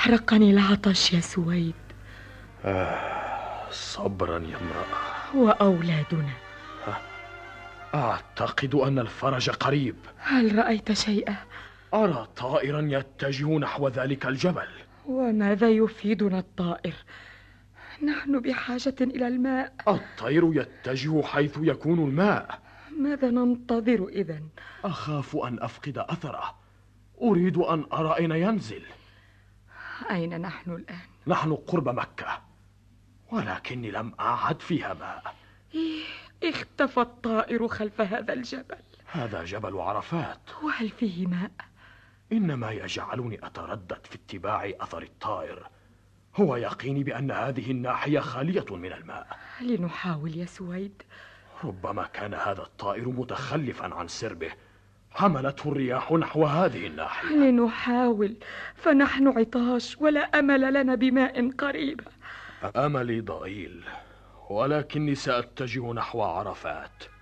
أحرقني العطش يا سويد. صبرا يا امرأة. وأولادنا؟ أعتقد أن الفرج قريب. هل رأيت شيئا؟ أرى طائرا يتجه نحو ذلك الجبل. وماذا يفيدنا الطائر؟ نحن بحاجة إلى الماء. الطير يتجه حيث يكون الماء. ماذا ننتظر إذن؟ أخاف أن أفقد أثره. أريد أن أرى أين ينزل. أين نحن الآن؟ نحن قرب مكة، ولكني لم أعد فيها ماء. اختفى الطائر خلف هذا الجبل. هذا جبل عرفات. وهل فيه ماء؟ إنما يجعلني أتردد في اتباع أثر الطائر هو يقيني بأن هذه الناحية خالية من الماء. لنحاول يا سويد. ربما كان هذا الطائر متخلفا عن سربه، حملته الرياح نحو هذه الناحية. لنحاول، فنحن عطاش ولا أمل لنا بماء قريب. أملي ضئيل، ولكني سأتجه نحو عرفات.